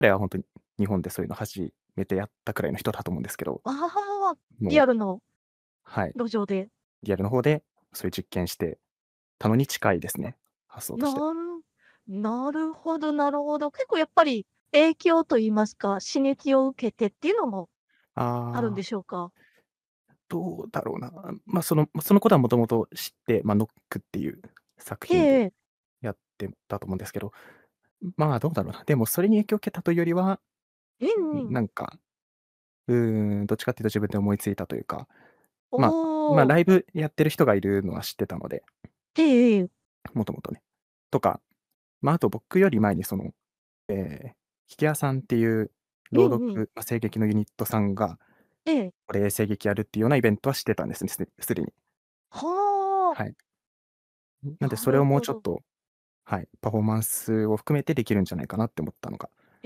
彼はほんとに日本でそういうの初めてやったくらいの人だと思うんですけど、 ああ、リもうアルのはい、 路上で。 リアルの方でそういう実験してたのに近いですね、発想として。 なるなるほどなるほど。結構やっぱり影響と言いますか、刺激を受けてっていうのもあるんでああ、 しょうか？ どうだろうな。そのことはもともと知って、ノックっていう作品でええええ。 やってたと思うんですけど、どうだろうな。でもそれに影響を受けたというよりは、 うんうん。 なんか、どっちかっていうと自分で思いついたというか、 おお。 ライブやってる人がいるのは知ってたので、 ええええ。 もともとね。とか、あと僕より前に引き屋さんっていううんうん。 声劇のユニットさんが、 ええ。 これ声劇やるっていうようなイベントは知ってたんですね、すでに。 はあ、 はい。なんでなそれをもうるほど。 ちょっと、はい、パフォーマンスを含めてできるんじゃないかなって思ったのがうん。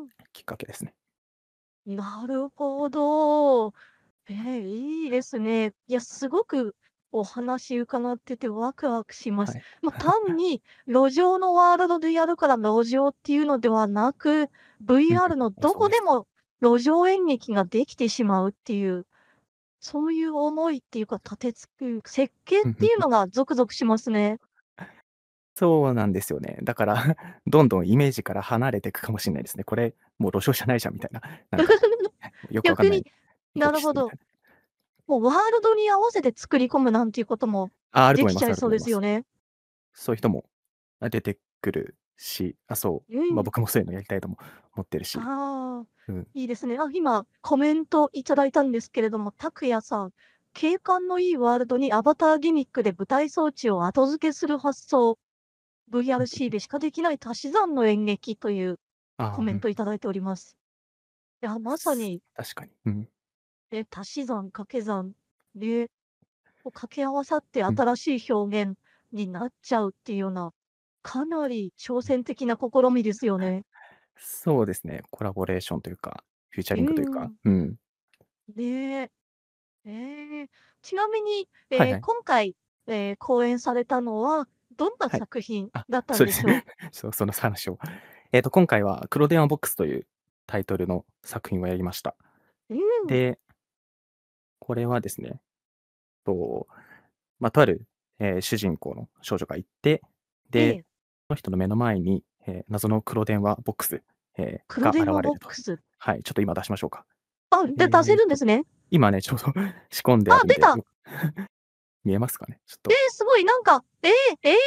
きっかけですね。 なるほど。いいですね。いや、すごくお話伺っててワクワクします。 はい。 単に路上のワールドでやるから路上っていうのではなく、 うん VR のどそうです。 こでも路上演劇ができてしまうっていう、そういう思いっていうか、立てつく設計っうん、 ていうのがゾクゾクしますね。 そうなんですよね。だからどんどんイメージから離れていくかもしれないですね。これ、もう路上じゃないじゃんみたいな、なんか、よくわかんない逆に動なるほど。 きしてみたいな。 もうワールドに合わせて作り込むなんていうこともあるとで思いますあるときちゃいそう思います。 ですよね。 そういう人も、出てくるし、 うん。 僕もそういうのやりたいとも思ってるし、 ああ、 うん。 いいですね。今コメントいただいたんですけれども、拓也さん、景観のいいワールドにアバターギミックで舞台装置を後付けする発想、VRC でしかできない足し算の演劇というコああ、うん。 メントいただいております。いや、まさに、 確かに。うん。 足し算掛け算で、掛け合わさってうん。 新しい表現になっちゃうっていうような、かなり挑戦的な試みですよね。 そうですね、コラボレーションというか、フューチャうリングというか、 ん。 うん。 ねえ。ええ。ちなみに、 はいはい。 今回、公演されたのは、どんなはい。 作品あ、 だったそうですね。 んでしょう？ その話を。今回は黒電話ボックスというタイトルの作品をやりました。 うん。 で、これはですね、と、とある、主人公の少女がいて、で、 ええ、 その人の目の前に、謎の黒電話ボックス、が現黒電話れると。 ボックス。 はい、ちょっと今出しましょうか。 あ、 えで、出せっと、 るんですね。 今ね、ちょうど仕込んであ、 あるんで、 出た。 見えますかね？ちょっと。 すごい、なんか、ええ！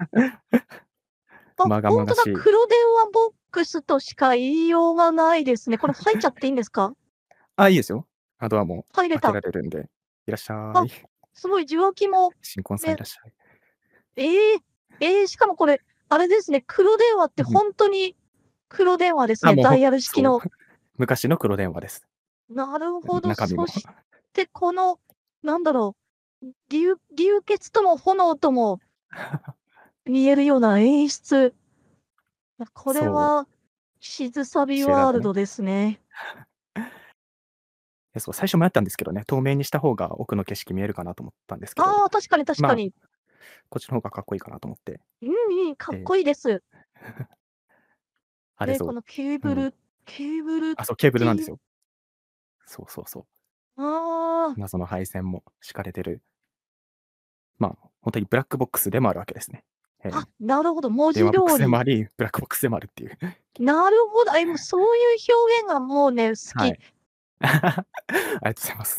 あ、 まがほんとだ、 まがしい。 黒電話ボックスとしか言いようがないですね。これ入っちゃっていいんですか？ あ、いいですよ。ドアも開け入れた。 られるんで。いらっしゃあ、 い。 すごい受話器も、 新婚さんいね、 らっしゃい。 ええ、しかもこれ、あれですね、黒電話ってうん。 ほんとに黒電話ですあ、 ね、ダイヤル式そう。 の。 昔の黒電話です。 なるほど。 中身も。 そしてこの、なんだろう、流血とも炎とも見えるような演出。これそう、 は、しずさびシェラドね。 ワールドですね。 そう、最初迷ったんですけどね、透明にした方が奥の景色見えるかなと思ったんですけど、 ああ、確かに確かまあ、 に。 こっちの方がかっこいいかなと思って。 うんうん、かっで、 こいいです。で、こあれのケーうん。 ブルケーブルっあ、そう、ケーブルていう、 なんですよ。そう。 ああ、 謎の配線も敷かれてる、ほんとにブラックボックスでもあるわけですね。 あ、なるほど、文字通電話ボックスでもり。 あり、ブラックボックスでもあるっていう。 なるほど、もうそういう表現がもうね、好き。 はい。ありがとうございます。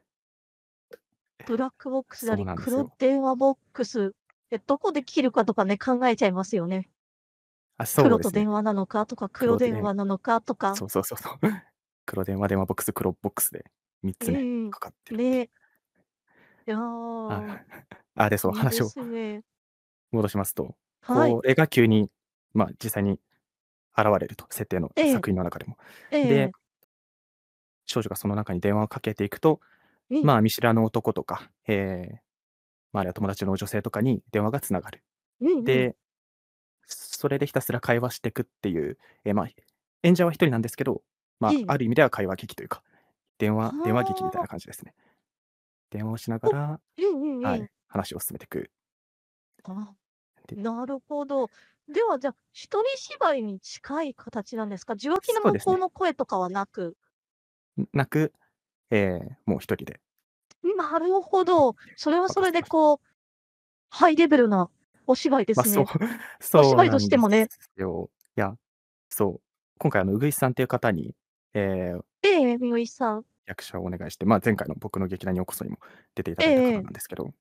ブラックボックスなそうり、黒なんですよ。 電話ボックス、どこで切るかとかね、考えちゃいますよね。 あ、そうですね。 黒と電話なのかとか、黒黒で電話なのかとか。 そう。黒電話ボックス、黒ボックスで3つね、 うん。 かかってるっていう。 ね、いや、 あで、そう、 いいで話をすね。 戻しますと、 はい。 これが急に、実際に現れると、設定のええ、 作品の中でも。 えで、 え。 少女がその中に電話をかけていくと、 うん、 見知らぬ男とか、あるいは友達の女性とかに電話が繋がる。 うんうん。 で、それでひたすら会話してくっていう、演者は1人なんですけど、 ええ。 ある意味では会話劇というか、電話劇みたいなはあ。 感じですね。電話をしながお、 ら、 うんうんうん。 はい、話を進めてくあ、 でなるほど。では、じゃあ、一人芝居に近い形なんですか？受話器のそうですね。 向こうの声とかはなく。 なく、もう一人でなるほど。それはそれ任せてました。 でこう、ハイレベルなお芝居でま、そうすね。 そうお芝居となんですしてもね。 よ。いや、そう。今回ウグイスさんっていう方に、ええ、 ええ、みのりさん。 役者をお願いして、ま、前回の僕の劇団にようこそにも出ていたええだいた方ええ。 なんですけど、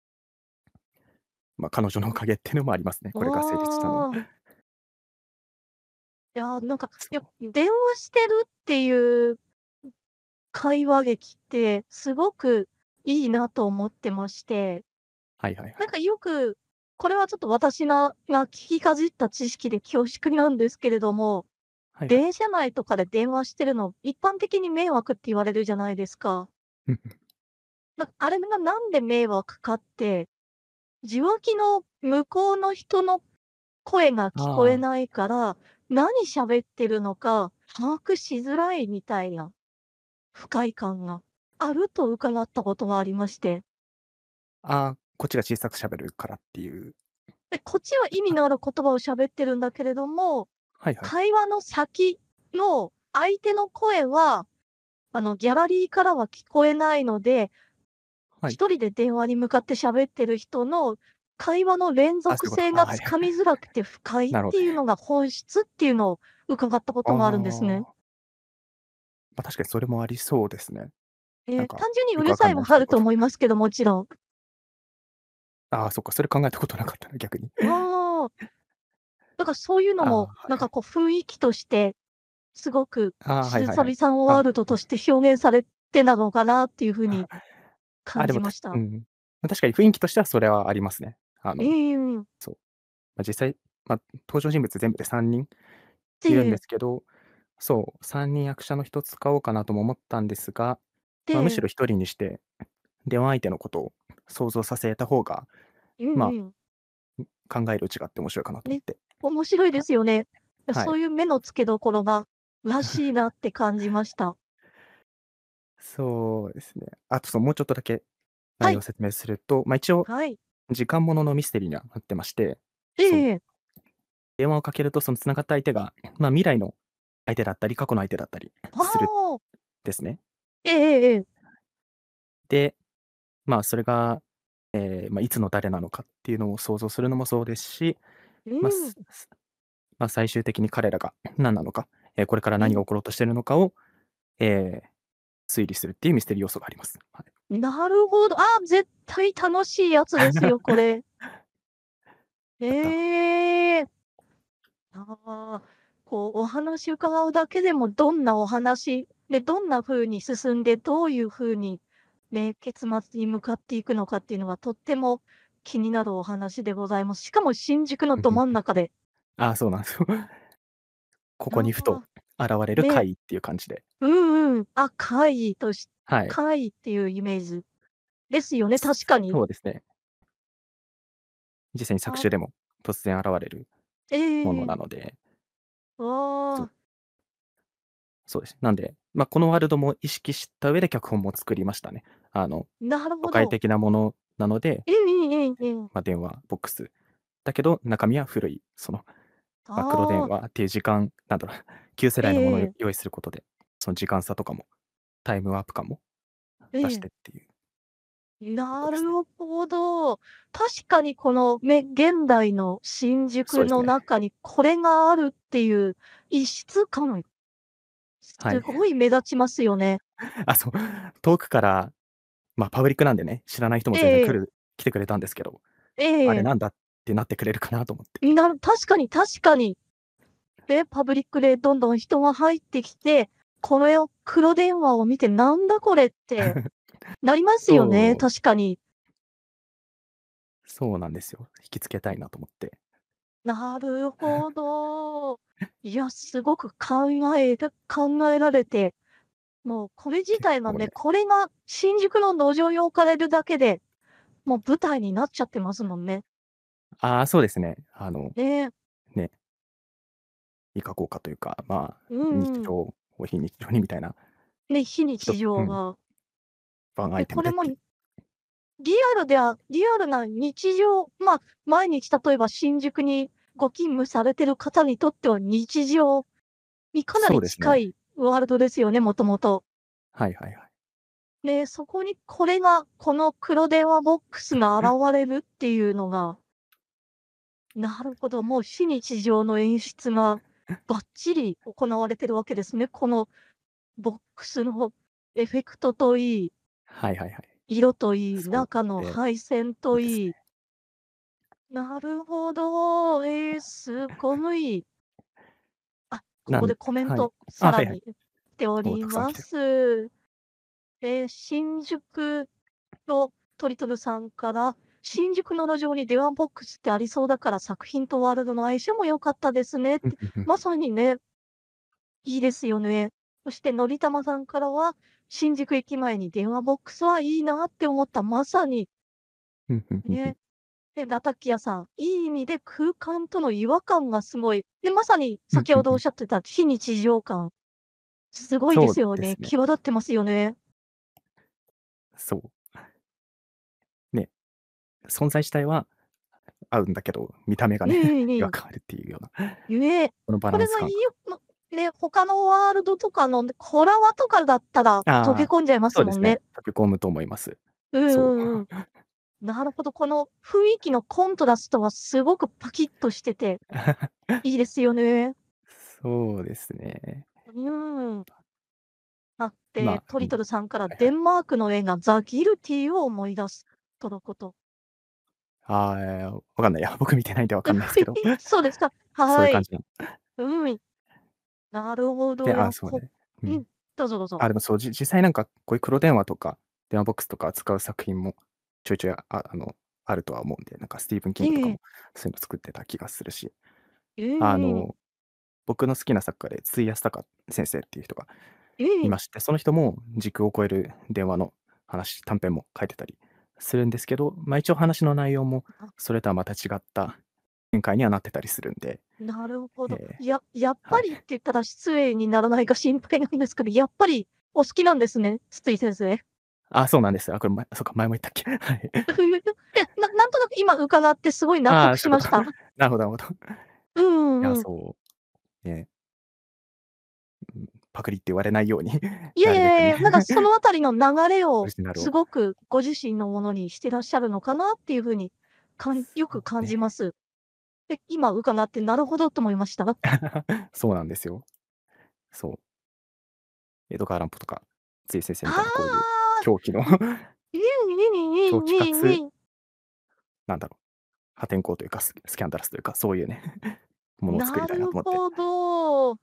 ま、彼女のおかげっていうのもありますね、これが成立したのは。 ああ。いや、なんか、いや、 そう。 電話してるっていう会話劇って、すごくいいなと思ってまして、 はいはいはい。 なんかよく、これはちょっと私が聞きかじった知識で恐縮なんですけれども、 はいはい。 電車内とかで電話してるの、一般的に迷惑って言われるじゃないですか。 うんうん。 あれがなんで迷惑かって、受話器の向こうの人の声が聞こえあないから、何喋ってるのか把握しづらいみたいな不快感があると伺ったことがありまして。 あ、ああ、こっちが小さく喋るからっていう。 で、こっちは意味あ、 のある言葉を喋ってるんだけれども、 はいはい。 会話の先の相手の声は、ギャラリーからは聞こえないので、 はい。 一人で電話に向かって喋ってる人の会話の連あ、そういうことか。 続性があ、はい。 つかみづらくて不快っなるほど。 ていうのが本質っていうのを伺ったこあとがあるんですね。 あ、ま、確かにそれもありそうですね。なんか、 単純にうよくわかんるさいもあない人のこと。 ると思いますけど、もちろん。 ああ、そっか、それ考えたことなかったな、逆に。 ああ、だからそういうのああ、 も、 はいはい。 なんかこう雰囲気として、すごくああ、はいはいはい。 静寂さんワーあ、 ルドとして表現されてなのかなっていう風に感でも、 じました。 うん。ま、確かに雰囲気としてはそれはありますね。 うんうん。 そう。ま、実際、ま、登場人物全部で3人いるんでで、 すけど、そう、3人役者の1つ使おうかなとも思ったんですが、ま、むしで、 ろ1人にして、電話相手のことを想像させた方が、まうんうん。 考える余地があって面白いかなと思っね、 て。 面白いではい。 すよね。 はい。 そういう目の付けどころが、らしいなって感じました。 そうですね。あと、もうちょっとだけはい、 内容を説明すると、ま、一応はい。 時間もののミステリーにはなってまして、そう、 ええ電話をかけるとその繋がった相手が、ま、未来の相手だったり、過去の相手だったりあするんあ、 ですね。 ええええええ。 で、ま、それが、ま、いつの誰なのかっていうのを想像するのもそうですし、ま、 うん、 ま、最終的に彼らが何なのか、これからうん。 何が起ころうとしているのかを、ええ、推理するっていうミステリー要素があります。はい。 なるほど。ああ、絶対楽しいやつですよ、これ。 やった。 ええ。ああ、こうお話伺うだけでも、どんなお話で、どんな風に進んで、どういう風にね、結末に向かっていくのかっていうのがとっても気になるお話でございます。しかも新宿のどうんうん。 真ん中で。 ああ、そうなんですよ。ここにふとああ、 現れるね、 怪異っていう感じで。 うんうん。あ、怪異としはい。 怪異っていうイメージですよね、確かに。 そうですね。実際に作あ、 中でも突然現れるものええなので、そう、 ああ、 そうです。なんで、ま、このワールドも意識した上で脚本も作りましたね。 なるほど。 都会的なものなので、 うんうんうんうん。 ま、電話ボックスだけど、中身は古い、ま、黒電ああ、 話っていう時間、なんだろう、旧世え代のものをえ用意することで、その時間差とかも、タイムワープ感も出しええ。 てっていうとこなるですね。 ほど。確かにこのね、現代の新宿のそうですね。 中にこれがあるっていう異質感、 はい。 すごい目立ちますよね。 そう、遠くから、ま、パブリックなんでね、知らない人もえ全然え来てくれたんですけど、 ええ。 あれなんだってなってくれるかなと思って。 確かに確かに。で、パブリックでどんどん人が入ってきて、これを黒電話を見てなんだこれってなりますよね、 そう、 確かに。 そうなんですよ。引きつけたいなと思って。 なるほど。いや、すごく考えられてもうこれ自体のね、 結構ね、 これが新宿の路上に置かれるだけで、もう舞台になっちゃってますもんね。 ああ、そうですね。 ね。 ね、いかこうかというか、まあ、 うんうん。 日常を非日常にみたいな、 ね、非日うん、 常が。 ワンアで、 イテムでっていう。 リアルな日常、まあ、毎日例えば新宿にご勤務されてる方にとっては日常にかなりそうですね。 近いワールドですよね、もともと。 はいはいはい。 で、そこにこの黒電話ボックスが現れるっていうのが、なるほど、もう非日常の演出がばっちり行われてるわけですね。このボックスのエフェクトといい、 はいはいはい。 色といい、 そう。 中ので、 配線といい。 そうですね。 なるほど。すごい。あ、ここでコメンはい。 トあ、はいはい。 さらに来ておおお、 りまたくさん来てる。 す。新宿のトリトルさんから、新宿の路上に電話ボックスってありそうだから、作品とワールドの相性も良かったですねって。 うんうんうん。 まさにね、いいですよね。そしてのりたまさんからは、新宿駅前に電話ボックスはいいなって思った。まさに、 うんうんうんうん。 ね。で、ラタキヤさん、いい意味で空間との違和感がすごい。で、まさにうんうんうん。 先ほどおっしゃってた非日常感、すごいでそうすよね。 ですね。 際立ってますよね。 そう。ね、存在自体は合うんだけど、見た目がうんね、 うんうん。 違和感あるっていうような、 ゆえ、 このバこれがいいランス感か。 よね、他のワールドとかのね、コラワとかだったら溶けああ、 込んじゃいまそうですね。 すもんね。 溶け込むと思います。 うんそう。 うんうん。なるほど、この雰囲気のコントラストはすごくパキッとしてて、いいですよね。 そうですね。 うーん。で、 まあ、 トリトルさんからはいはい。 デンマークの映画ザ・ギルティを思い出すとのこと。 ああ、わかんないや、僕見てないんでわかんないですけど、 そうですか。はい。 そういう感じの。 うん。なるほど、 で、あ、そうね。うん。 うん、どうぞどうぞ。 あ、でもそう、実際なんかこういう黒電話とか、電話ボックスとか扱う作品もちょいちょい、あるとは思うんで、なんかスティーブン・キングとかもええそういうの作ってた気がするし、 えあえええの、僕の好きな作家で筒井康隆先生っていう人がええ。 いまして、その人も時空を超える電話の話、短編も書いてたりするんですけど、一応話の内容もあ、 それとはまた違った展開にはなってたりするんで、 なるほど。 ええ、 やっはい。 ぱりって言ったら失礼にならないか心配なんですけど、やっぱりお好きなんですね、筒井先生。 あ、そうなんですよ。あ、これそうか、前も言ったっけ？はい。 なんとなく今伺ってすごい納ああ、 得そういうこと。 しました。 なるほどなるほど。 うんいや、 うんうん。 そう、ね、うん、パクリって言われないようにいやいなるべくねやいやいや、なんかそのあたりの流れオリをジナルを。 すごくご自身のものにしてらっしゃるのかなっていう風に、よく感じね。 ます。で、今伺ってなるほどと思いました。 そうなんですよ。そう。エドガー・ランポとか、つい先生あみたいなこういうあ、 狂気のいいいい狂気かつ、 いいいい。 なんだろう、破天荒というか、スキャンダラスというか、そういうねものを作りなたいなと思って。 るほど。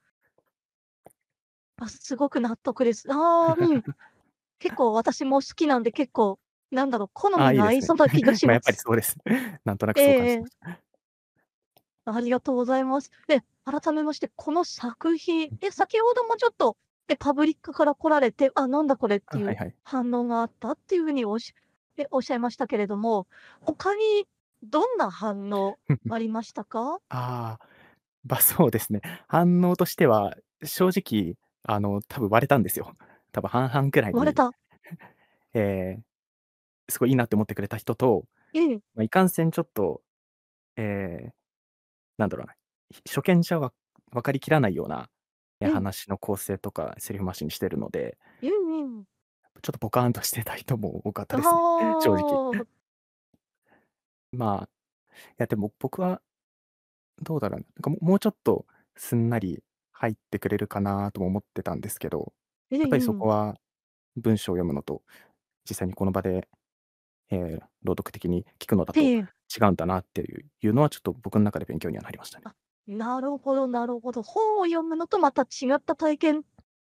すごく納得です。ああ、うん。結構私も好きなんで、結構、好ああ、 みが合いいいですね。 そうな気がしやっぱります。 そうです。なんとなくええそう感じてええ。 ました。 ありがとうございます。で、改めまして、この作品、先ほどもちょっと、パブリックから来られて、なんだこれってあ、 いうはいはい。 反応があったっていう風におっしゃいましたけれども、他にどんな反応ありましたか？ ああ、そうですね。反応としては、正直、多分割れたんですよ。多分半々くらいに、 割れた。 えすごいいいなって思ってくれた人と、 ええ、 いかんせんちょっと、ええ、なんだろうな、初見じゃ分かりきらないような、 ええ、 話の構成とかセリフ回しにしてるので、 うんうん。 ちょっとポカーンとしてた人も多かったあですね、正直。 あ、 まあ、いやでも僕はどうだろうな、なんかもうちょっとすんなり入ってくれるかなとも思ってたんですけど、 ええ、 やっぱりそうん。 こは文章を読むのと、実際にこの場で、朗読的に聞くのだとええ。 違うんだなっていうのはちょっと僕の中で勉強にはなりましたね。 あ、なるほどなるほど。本を読むのとまた違った体験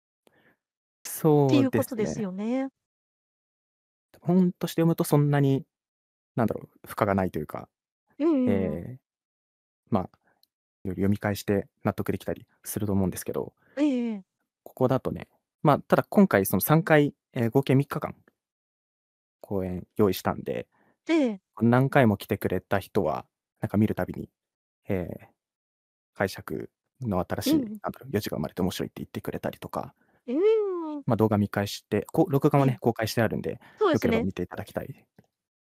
ってそういうことですですね。 よね。 本として読むとそんなに、負荷がないというか、 うんうんうん。 ええ、まあ、読み返して納得できたりすると思うんですけど、 ええええ。 ここだとね、ただ今回その3回、合計3日間公演用意したんで、 で、 何回も来てくれた人は、なんか見るたびに、ええ、解釈の新しい、 うん。 余地が生まれて面白いって言ってくれたりとか、 うーん。 動画見返して、録画はね、 ええ、 公開してあるんで、 そうですね。 良ければ見ていただきたい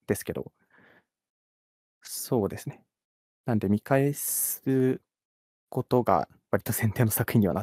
ですけど、そうですね。なんで見返すことが割と前提の作品にはなっ